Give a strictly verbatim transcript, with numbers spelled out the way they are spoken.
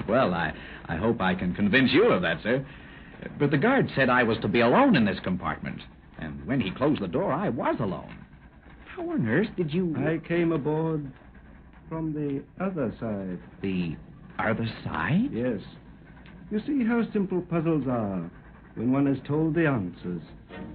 Well, I, I hope I can convince you of that, sir. But the guard said I was to be alone in this compartment. And when he closed the door, I was alone. How on earth did you... I came aboard from the other side. The other side? Yes. You see how simple puzzles are when one is told the answers.